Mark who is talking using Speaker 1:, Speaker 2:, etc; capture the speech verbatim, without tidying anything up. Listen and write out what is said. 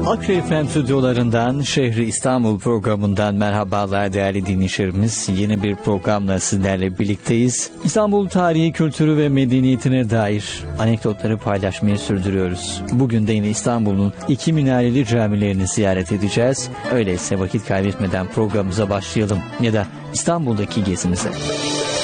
Speaker 1: Akre F M stüdyolarından Şehri İstanbul programından merhabalar değerli dinleyicilerimiz. Yeni bir programla sizlerle birlikteyiz. İstanbul tarihi, kültürü ve medeniyetine dair anekdotları paylaşmayı sürdürüyoruz. Bugün de yine İstanbul'un iki minareli camilerini ziyaret edeceğiz. Öyleyse vakit kaybetmeden programımıza başlayalım ya da İstanbul'daki gezimize.